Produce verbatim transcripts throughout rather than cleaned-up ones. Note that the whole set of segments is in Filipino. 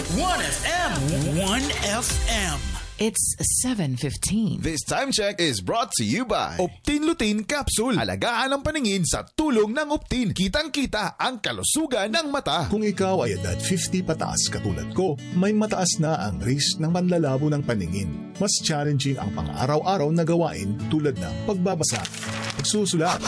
one F M. one F M. It's seven fifteen. This time check is brought to you by Optin Lutein Capsule. Alagaan ang paningin sa tulong ng Optin. Kitang-kita ang kalusugan ng mata. Kung ikaw ay edad fifty pataas katulad ko, may mataas na ang risk ng panlalabo ng paningin. Mas challenging ang pang-araw-araw na gawain tulad ng pagbabasa, pagsusulat,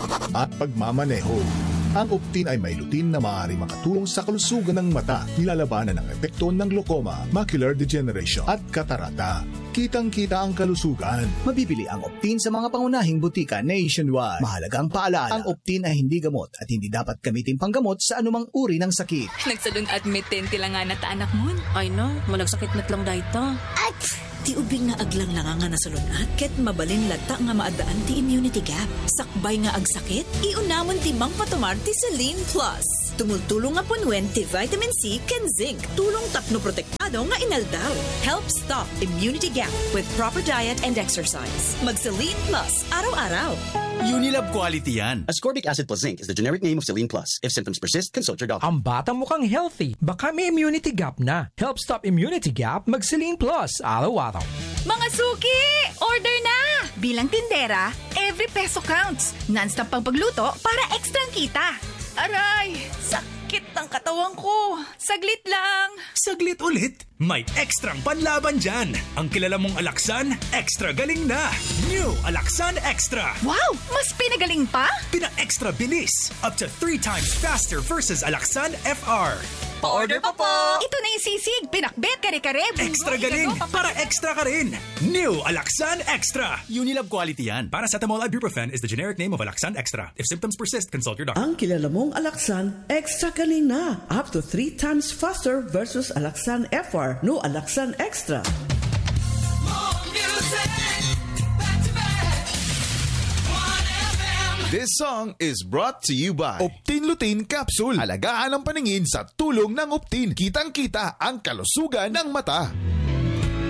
at pagmamaneho. Ang Optin ay may lutein na maaari makatulong sa kalusugan ng mata, nilalabanan ng epekto ng glaucoma, macular degeneration at katarata. Kitang-kita ang kalusugan. Mabibili ang Optin sa mga pangunahing butika nationwide. Mahalagang paalala, ang Optin ay hindi gamot at hindi dapat gamitin panggamot sa anumang uri ng sakit. Nagsalun admitten tila nga na taanak mo. Ay no, malagsakit na lang dahito. At ti ubing nga aglang lang nga nasalunat, ket mabalin lata nga maadaan ti immunity gap. Sakbay nga agsakit, iunamon ti Mang Patumar ti Celine Plus. Tumultulong nga punwen ti vitamin C ken zinc. Tulong tapno protektado nga inaldaw. Help stop immunity gap with proper diet and exercise. Mag Celine Plus araw-araw. Unilab quality yan. Ascorbic acid plus zinc is the generic name of Celine Plus. If symptoms persist, consult your doctor. Ang bata mukhang healthy. Baka may immunity gap na. Help stop immunity gap, mag Celine Plus araw-araw. Mga suki! Order na! Bilang tindera, every peso counts. Non-stop pang pagluto para ekstrang kita. Aray! Sakit ng katawan ko. Saglit lang. Saglit ulit? May ekstrang panlaban dyan. Ang kilala mong Alaxan, extra galing na. New Alaxan Extra. Wow! Mas pinagaling pa? Pina-extra bilis. Up to three times faster versus Alaxan F R. Pa-order pa po! Ito na yung sisig. Pinakbet, kare-kare. Extra galing. Para extra ka rin. New Alaxan Extra. Unilab quality yan. Paracetamol ibuprofen is the generic name of Alaxan Extra. If symptoms persist, consult your doctor. Ang kilala mong Alaxan, extra galing na. Up to three times faster versus Alaxan F R. No Alaxan Extra. This song is brought to you by Optin Lutein Capsule. Alagaan ang paningin sa tulong ng Optin. Kitang-kita ang kalusugan ng mata.